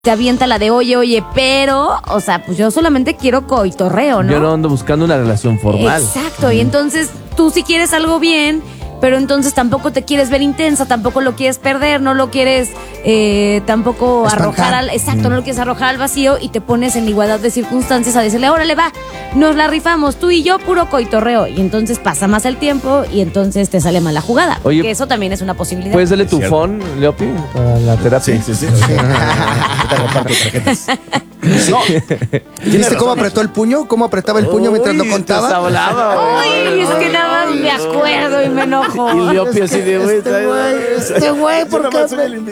te avienta la de oye, pero, o sea, pues yo solamente quiero coitorreo, ¿no? Yo no ando buscando una relación formal. Exacto, y entonces tú sí quieres algo bien, pero entonces tampoco te quieres ver intensa, tampoco lo quieres perder, no lo quieres tampoco arrojar al... Exacto, no lo quieres arrojar al vacío y te pones en igualdad de circunstancias a decirle, órale va, nos la rifamos, tú y yo puro coitorreo. Y entonces pasa más el tiempo y entonces te sale mal la jugada. Oye, que eso también es una posibilidad. ¿Puedes darle tu phone, Leopi, para la terapia? Sí. Te reparto tarjetas. No. ¿Viste cómo apretó el puño? ¿Cómo apretaba el puño mientras lo contaba? Ay, es que nada más me acuerdo y me enojo. Y Leopi así de Este güey, ¿por qué?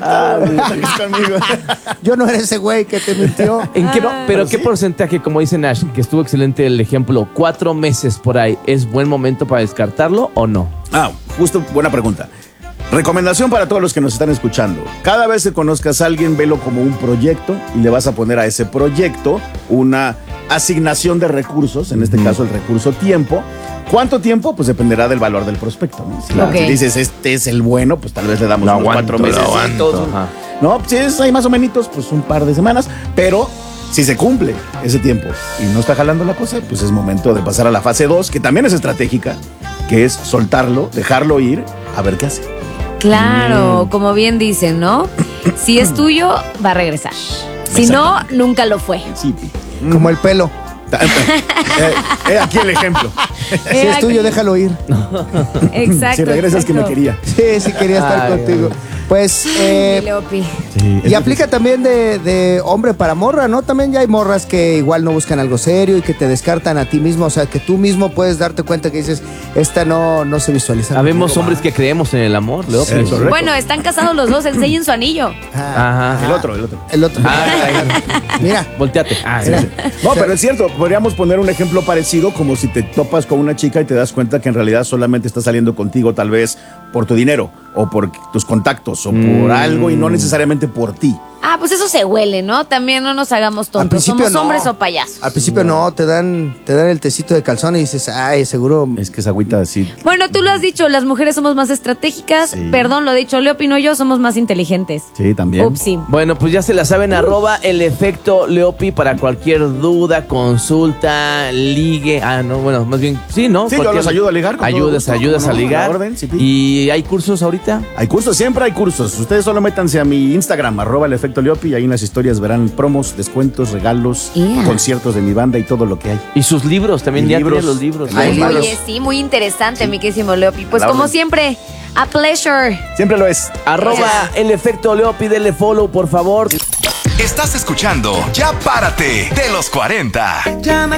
Yo no era ese güey que te mintió. Pero ¿qué porcentaje, como dice Nash, que estuvo excelente el ejemplo, 4 meses por ahí, ¿es buen momento para descartarlo o no? Justo buena pregunta. Recomendación para todos los que nos están escuchando. Cada vez que conozcas a alguien, velo como un proyecto y le vas a poner a ese proyecto una asignación de recursos, en este caso el recurso tiempo. ¿Cuánto tiempo? Pues dependerá del valor del prospecto, ¿no? Si dices, este es el bueno, pues tal vez le damos unos 4 meses. No, si es ahí más o menos, pues un par de semanas, pero si se cumple ese tiempo y no está jalando la cosa, pues es momento de pasar a la fase 2, que también es estratégica, que es soltarlo, dejarlo ir, a ver qué hace. Claro, como bien dicen, ¿no? Si es tuyo, va a regresar. Si no, nunca lo fue. Sí. Como el pelo. Aquí el ejemplo. Si es tuyo, déjalo ir. Exacto. Si regresas que me quería. Sí, quería estar contigo. Pues, Leopi. y aplica también de hombre para morra, ¿no? También ya hay morras que igual no buscan algo serio y que te descartan a ti mismo. O sea, que tú mismo puedes darte cuenta que dices, esta no se visualiza. Habemos hombres que creemos en el amor, Leopi. Sí, Bueno, están casados los dos, enseñen su anillo. El otro. Mira. Volteate. No, pero es cierto, podríamos poner un ejemplo parecido, como si te topas con una chica y te das cuenta que en realidad solamente está saliendo contigo tal vez por tu dinero o por tus contactos o por algo y no necesariamente por ti. Pues eso se huele, ¿no? También no nos hagamos tontos. ¿Somos hombres o payasos? Al principio no, te dan el tecito de calzón y dices, ay, seguro. Es que esa agüita así. Bueno, tú lo has dicho, las mujeres somos más estratégicas. Sí. Perdón, lo he dicho, Leopi y yo somos más inteligentes. Sí, también. Upsi. Bueno, pues ya se la saben, @el efecto Leopi para cualquier duda, consulta, ligue. Bueno, más bien, sí, ¿no? Sí, yo los ayudo a ligar. Ayudas a ligar. ¿Y hay cursos ahorita? Hay cursos, siempre hay cursos. Ustedes solo métanse a mi Instagram, @el efecto Leopi, y ahí en las historias verán promos, descuentos, regalos, conciertos de mi banda y todo lo que hay. Y sus libros, también ya tienen los libros. Oye, sí, muy interesante, mi querísimo Leopi. Pues como siempre, a pleasure. Siempre lo es. @el efecto Leopi, denle follow, por favor. Estás escuchando Ya Párate de los 40. Ya me